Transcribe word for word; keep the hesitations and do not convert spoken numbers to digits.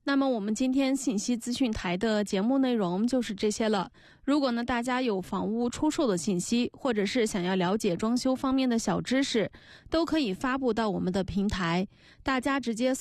那么我们今天信息资讯台的节目内容就是这些了。如果呢大家有房屋出售的信息，或者是想要了解装修方面的小知识，都可以发布到我们的平台，大家直接